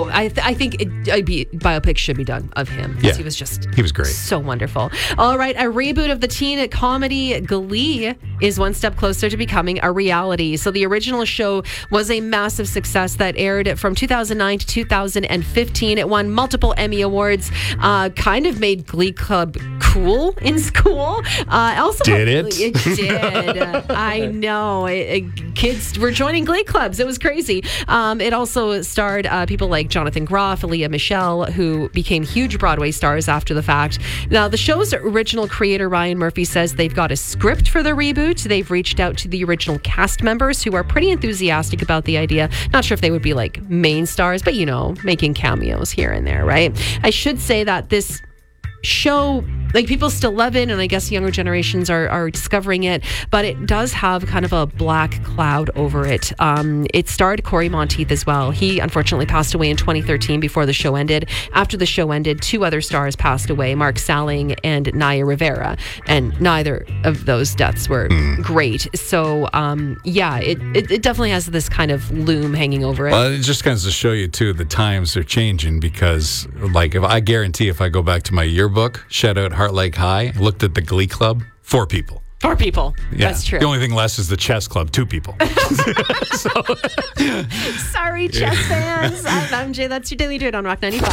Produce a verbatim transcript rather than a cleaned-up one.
Oh, I th- I think it, a be, biopic should be done of him because Yeah. he was just He was great. so wonderful. All right, a reboot of the teen comedy Glee is one step closer to becoming a reality. So the original show was a massive success that aired from two thousand nine to two thousand fifteen. It won multiple Emmy Awards, uh, kind of made Glee Club cool in school. Uh, also, Did it? It did. Uh, I know. It, it, kids were joining Glee Clubs. It was crazy. Um, it also starred uh, people like Jonathan Groff, Leah Michelle, who became huge Broadway stars after the fact. Now, the show's original creator, Ryan Murphy, says they've got a script for the reboot. They've reached out to the original cast members who are pretty enthusiastic about the idea. Not sure if they would be like main stars, but, you know, making cameos here and there, right? I should say that this show, like, people still love it, and I guess younger generations are, are discovering it, but it does have kind of a black cloud over it. Um, it starred Corey Monteith as well. He unfortunately passed away in twenty thirteen before the show ended. After the show ended, two other stars passed away, Mark Salling and Naya Rivera, and neither of those deaths were mm. great. So, um, yeah, it, it, it definitely has this kind of loom hanging over it. Well, it just kind of to show you, too, the times are changing because, like, if I guarantee if I go back to my yearbook, shout out Heart Lake High, looked at the Glee Club, four people. Four people. Yeah. That's true. The only thing less is the chess club, two people. so, Sorry, chess fans. I'm M J. That's your Daily Dirt on Rock ninety-five.